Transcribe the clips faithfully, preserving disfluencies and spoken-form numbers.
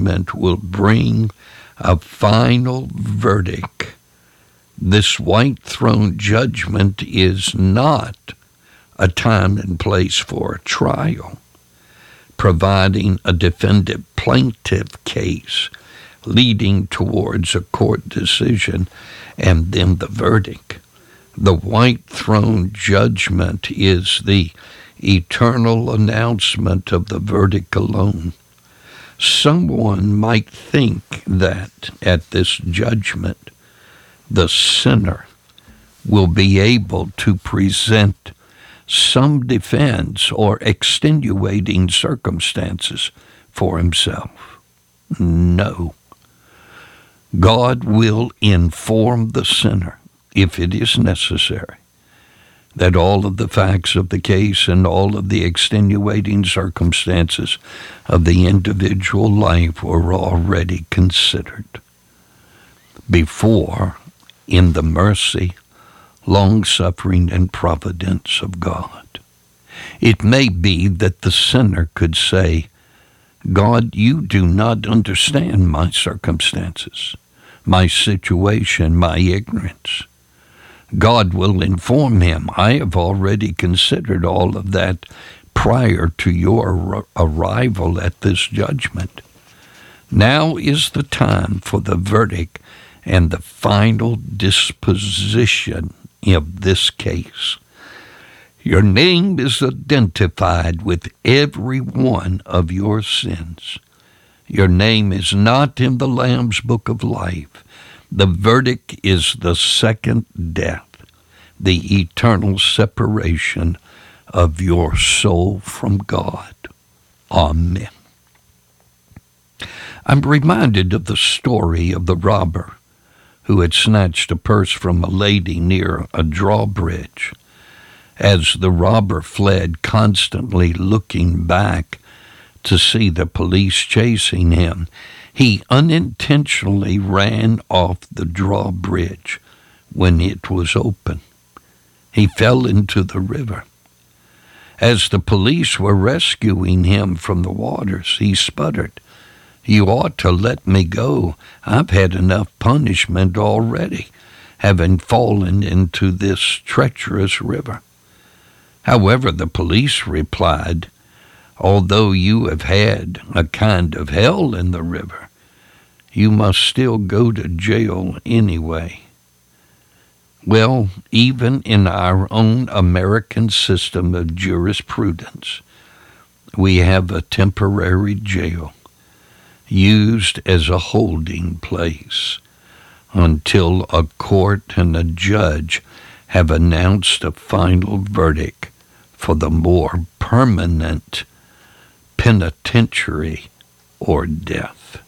judgment will bring a final verdict. This white throne judgment is not a time and place for a trial, providing a defendant plaintiff case leading towards a court decision and then the verdict. The white throne judgment is the eternal announcement of the verdict alone. Someone might think that at this judgment, the sinner will be able to present some defense or extenuating circumstances for himself. No. God will inform the sinner, if it is necessary, that all of the facts of the case and all of the extenuating circumstances of the individual life were already considered before, in the mercy, long-suffering, and providence of God. It may be that the sinner could say, God, you do not understand my circumstances, my situation, my ignorance. God will inform him, I have already considered all of that prior to your arrival at this judgment. Now is the time for the verdict and the final disposition of this case. Your name is identified with every one of your sins. Your name is not in the Lamb's Book of Life. The verdict is the second death, the eternal separation of your soul from God. Amen. I'm reminded of the story of the robber who had snatched a purse from a lady near a drawbridge. As the robber fled, constantly looking back to see the police chasing him, he unintentionally ran off the drawbridge when it was open. He fell into the river. As the police were rescuing him from the waters, he sputtered, You ought to let me go. I've had enough punishment already, having fallen into this treacherous river. However, the police replied, Although you have had a kind of hell in the river, you must still go to jail anyway. Well, even in our own American system of jurisprudence, we have a temporary jail used as a holding place until a court and a judge have announced a final verdict for the more permanent penitentiary or death.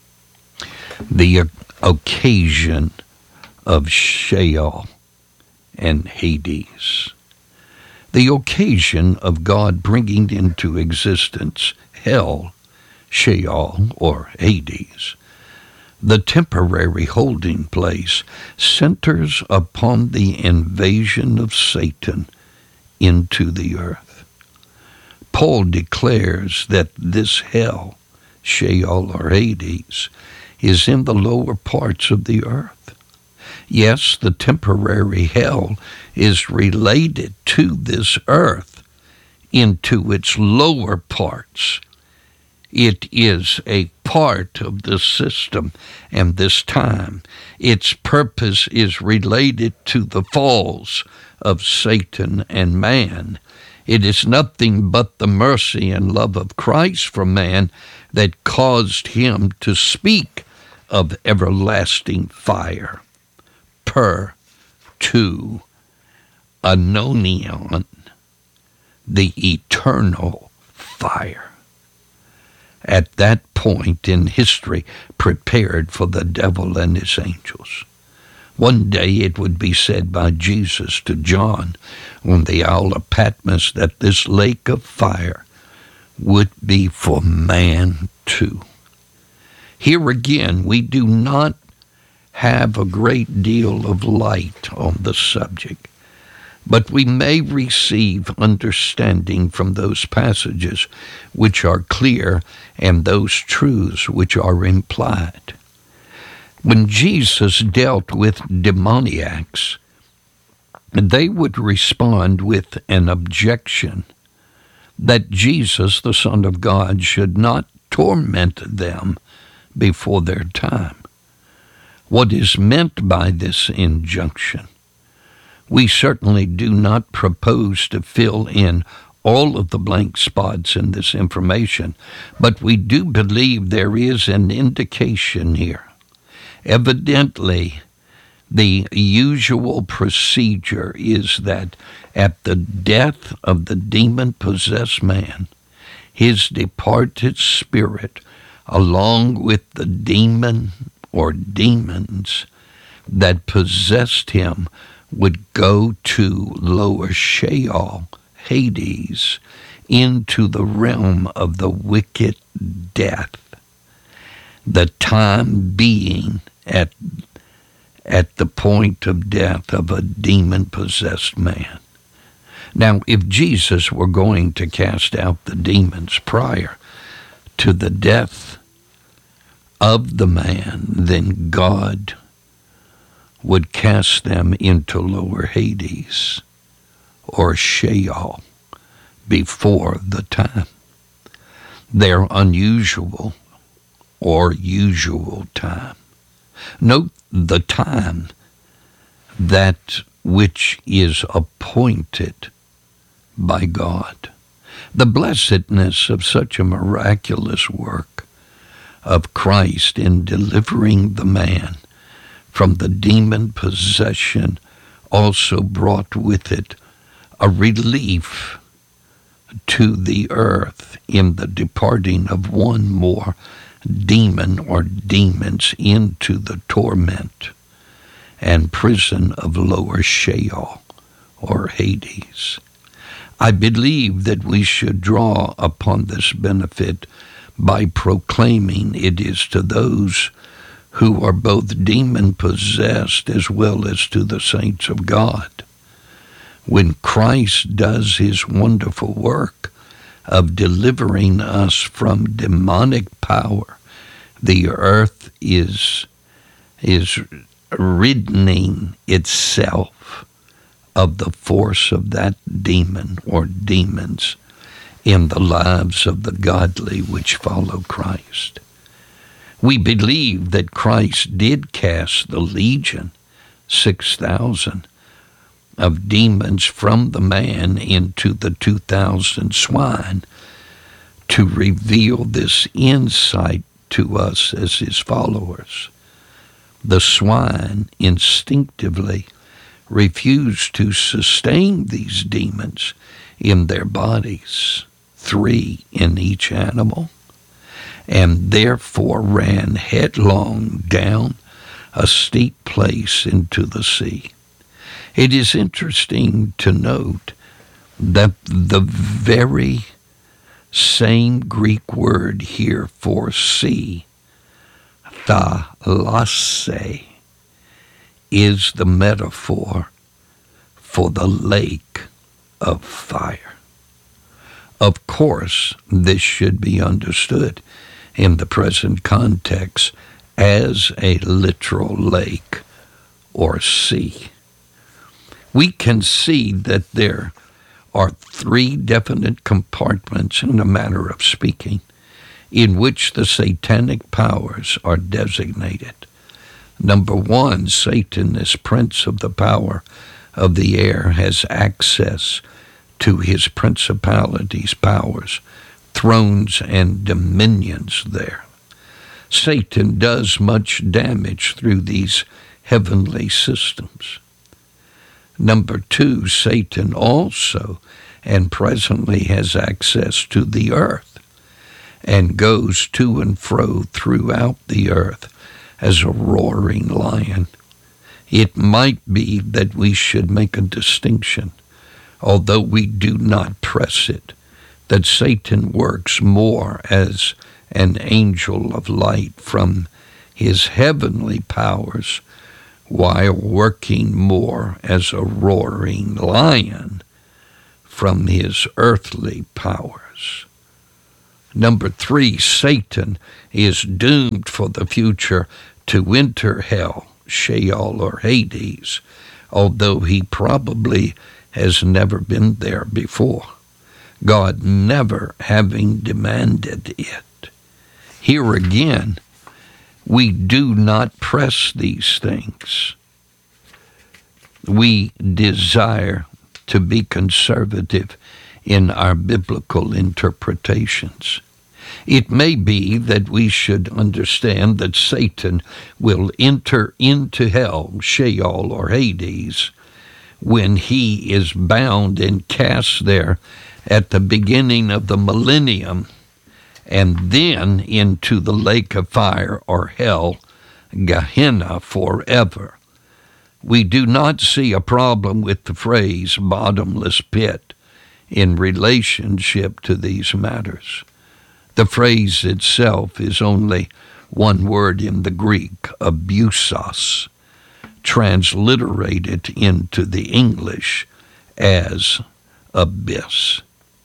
The occasion of Sheol and Hades. The occasion of God bringing into existence hell, Sheol, or Hades, the temporary holding place, centers upon the invasion of Satan into the earth. Paul declares that this hell, Sheol or Hades, is in the lower parts of the earth. Yes, the temporary hell is related to this earth into its lower parts. It is a part of the system and this time. Its purpose is related to the falls of Satan and man. It is nothing but the mercy and love of Christ for man that caused him to speak of everlasting fire. Per to Anonion, the eternal fire. At that point in history, prepared for the devil and his angels. One day it would be said by Jesus to John on the Isle of Patmos that this lake of fire would be for man too. Here again, we do not have a great deal of light on the subject. But we may receive understanding from those passages which are clear and those truths which are implied. When Jesus dealt with demoniacs, they would respond with an objection that Jesus, the Son of God, should not torment them before their time. What is meant by this injunction? We certainly do not propose to fill in all of the blank spots in this information, but we do believe there is an indication here. Evidently, the usual procedure is that at the death of the demon-possessed man, his departed spirit, along with the demon or demons that possessed him, would go to lower Sheol, Hades, into the realm of the wicked death, the time being at, at the point of death of a demon-possessed man. Now, if Jesus were going to cast out the demons prior to the death of the man, then God would cast them into lower Hades or Sheol before the time. Their unusual or usual time. Note the time, that which is appointed by God. The blessedness of such a miraculous work of Christ in delivering the man from the demon possession also brought with it a relief to the earth in the departing of one more demon or demons into the torment and prison of lower Sheol or Hades. I believe that we should draw upon this benefit by proclaiming it is to those who are both demon-possessed as well as to the saints of God. When Christ does his wonderful work of delivering us from demonic power, the earth is, is riddening itself of the force of that demon or demons in the lives of the godly which follow Christ. We believe that Christ did cast the legion, six thousand, of demons from the man into the two thousand swine to reveal this insight to us as his followers. The swine instinctively refused to sustain these demons in their bodies, three in each animal, and therefore ran headlong down a steep place into the sea. It is interesting to note that the very same Greek word here for sea, thalassa, is the metaphor for the lake of fire. Of course, this should be understood in the present context as a literal lake or sea. We can see that there are three definite compartments, in a manner of speaking, in which the satanic powers are designated. Number one, Satan, as prince of the power of the air, has access to his principalities, powers, thrones, and dominions there. Satan does much damage through these heavenly systems. Number two, Satan also and presently has access to the earth and goes to and fro throughout the earth as a roaring lion. It might be that we should make a distinction, although we do not press it, that Satan works more as an angel of light from his heavenly powers while working more as a roaring lion from his earthly powers. Number three, Satan is doomed for the future to enter hell, Sheol, or Hades, although he probably has never been there before, God never having demanded it. Here again, we do not press these things. We desire to be conservative in our biblical interpretations. It may be that we should understand that Satan will enter into hell, Sheol, or Hades, when he is bound and cast there at the beginning of the millennium, and then into the lake of fire, or hell, Gehenna, forever. We do not see a problem with the phrase bottomless pit in relationship to these matters. The phrase itself is only one word in the Greek, abusos, transliterated into the English as abyss.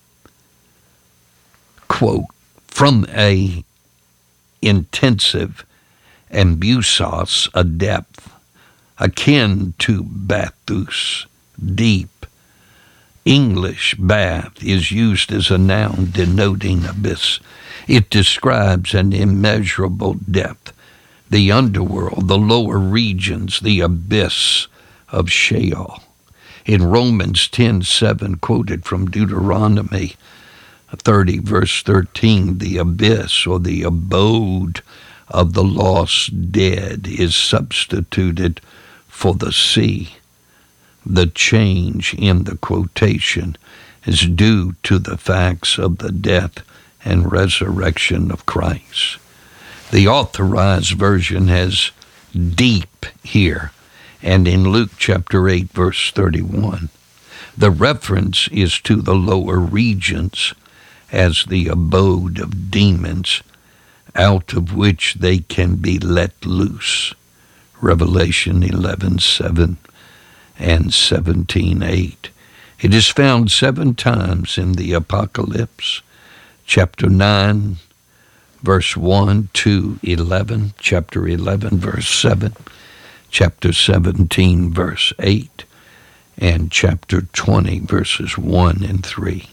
Quote, from a intensive ambusos, a depth, akin to bathus, deep. English bath is used as a noun denoting abyss. It describes an immeasurable depth, the underworld, the lower regions, the abyss of Sheol. In Romans ten seven, quoted from Deuteronomy thirty, verse thirteen, the abyss, or the abode of the lost dead, is substituted for the sea. The change in the quotation is due to the facts of the death and resurrection of Christ. The Authorized Version has deep here, and in Luke chapter eight, verse thirty-one, the reference is to the lower regions as the abode of demons, out of which they can be let loose. Revelation eleven seven and seventeen eight. It is found seven times in the Apocalypse, chapter nine, verse one, two, eleven, chapter eleven, verse seven, chapter seventeen, verse eight, and chapter twenty, verses one and three.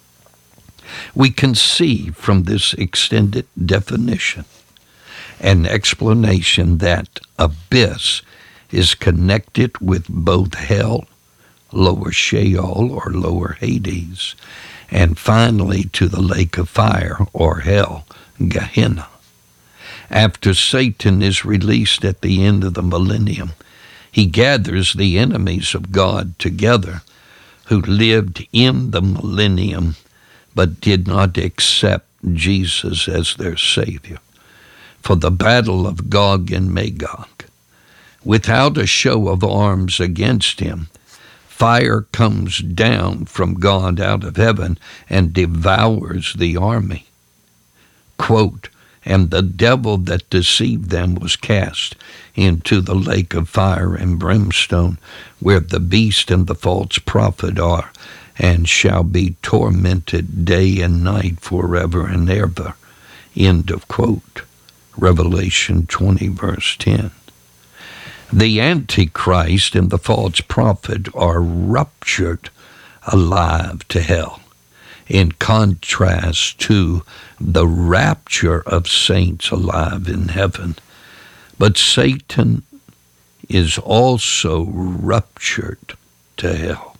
We can see from this extended definition an explanation that abyss is connected with both hell, lower Sheol, or lower Hades, and finally to the lake of fire, or hell, Gehenna. After Satan is released at the end of the millennium, he gathers the enemies of God together who lived in the millennium but did not accept Jesus as their Savior, for the battle of Gog and Magog. Without a show of arms against him, fire comes down from God out of heaven and devours the army. Quote, and the devil that deceived them was cast into the lake of fire and brimstone, where the beast and the false prophet are, and shall be tormented day and night forever and ever. End of quote. Revelation twenty, verse ten. The Antichrist and the false prophet are ruptured alive to hell, in contrast to the rapture of saints alive in heaven. But Satan is also ruptured to hell,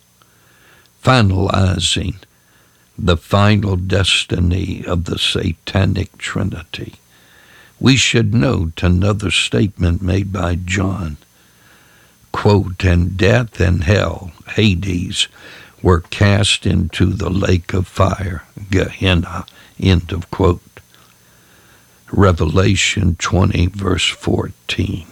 finalizing the final destiny of the satanic trinity. We should note another statement made by John. Quote, and death and hell, Hades, were cast into the lake of fire, Gehenna, end of quote. Revelation twenty, verse fourteen.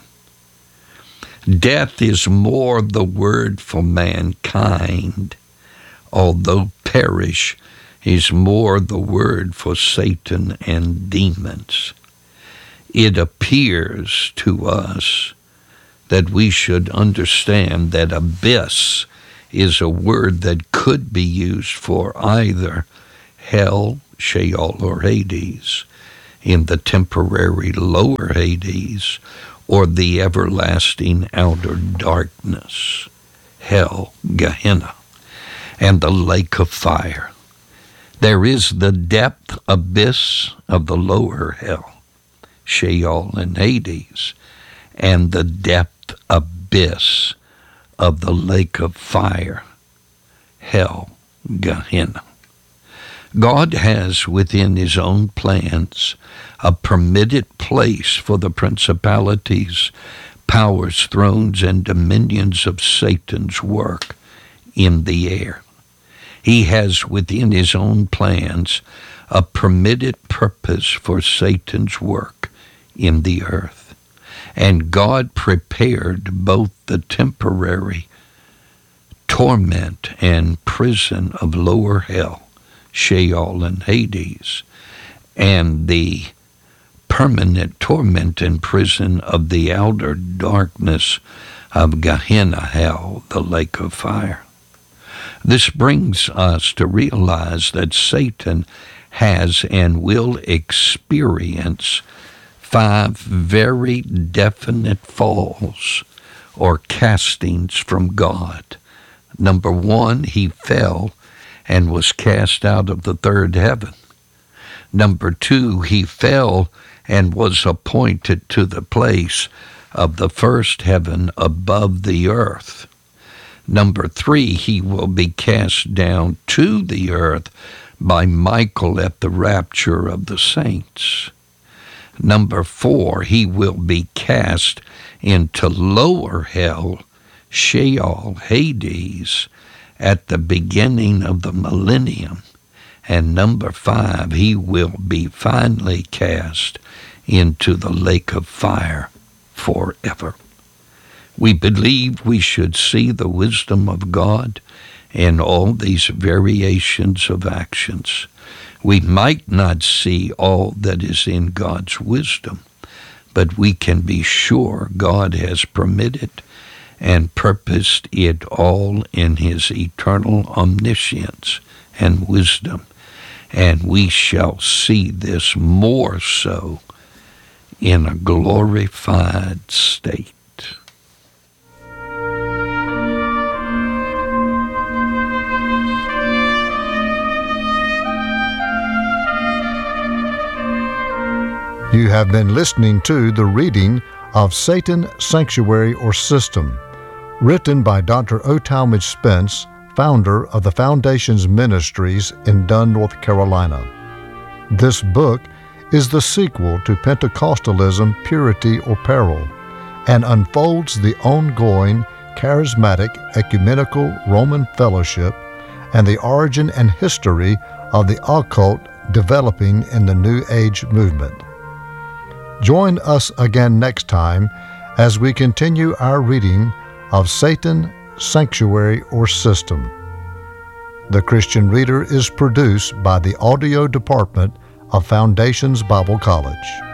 Death is more the word for mankind, although perish is more the word for Satan and demons. It appears to us that we should understand that abyss is a word that could be used for either hell, Sheol, or Hades, in the temporary lower Hades, or the everlasting outer darkness, hell, Gehenna, and the lake of fire. There is the depth abyss of the lower hell, Sheol and Hades, and the depth abyss of the lake of fire, hell, Gehenna. God has within his own plans a permitted place for the principalities, powers, thrones, and dominions of Satan's work in the air. He has within his own plans a permitted purpose for Satan's work in the earth. And God prepared both the temporary torment and prison of lower hell, Sheol and Hades, and the permanent torment and prison of the outer darkness of Gehenna, hell, the lake of fire. This brings us to realize that Satan has and will experience five very definite falls or castings from God. Number one, he fell and was cast out of the third heaven. Number two, he fell and was appointed to the place of the first heaven above the earth. Number three, he will be cast down to the earth by Michael at the rapture of the saints. Number four, he will be cast into lower hell, Sheol, Hades, at the beginning of the millennium. And number five, he will be finally cast into the lake of fire forever. We believe we should see the wisdom of God in all these variations of actions. We might not see all that is in God's wisdom, but we can be sure God has permitted and purposed it all in his eternal omniscience and wisdom, and we shall see this more so in a glorified state. You have been listening to the reading of Satan, Sanctuary, or System, written by Doctor O. Talmage Spence, founder of the Foundations Ministries in Dunn, North Carolina. This book is the sequel to Pentecostalism, Purity, or Peril, and unfolds the ongoing charismatic ecumenical Roman fellowship and the origin and history of the occult developing in the New Age movement. Join us again next time as we continue our reading of Satan, Sanctuary, or System. The Christian Reader is produced by the audio department of Foundations Bible College.